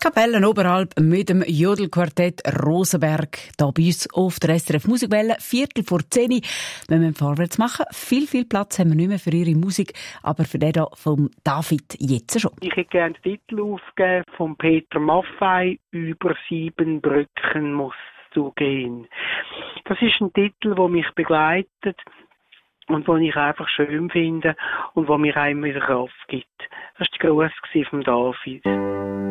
Kapellen Oberalp mit dem Jodelquartett Rosenberg. Hier bei uns auf der SRF Musikwelle, 10:15. Wir müssen vorwärts machen. Viel Platz haben wir nicht mehr für Ihre Musik, aber für den hier vom David jetzt schon. Ich hätte gerne den Titel aufgegeben von Peter Maffay, «Über 7 Brücken musst du gehen». Das ist ein Titel, der mich begleitet und den ich einfach schön finde und der mir einem wieder Kraft gibt. Das war der Gruß von David.